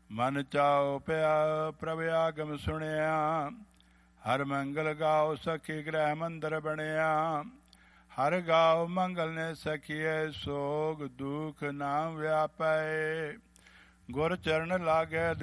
ਮਨ ਚਾਉ ਪਿਆ ਪ੍ਰਭ ਆਗਮ ਸੁਣਿਆ। ਹਰ ਮੰਗਲ ਗਾਓ ਸਖੀ ਗ੍ਰਹਿ ਮੰਦਰ ਬਣਿਆ। ਹਰ ਗਾਓ ਮੰਗਲ ਨੇ ਸਖੀਏ ਸੋਗ ਦੁਖ ਨਾਮ ਵਿਆਪੈ। ਗੁਰ ਚਰਨ ਲਾਗੇ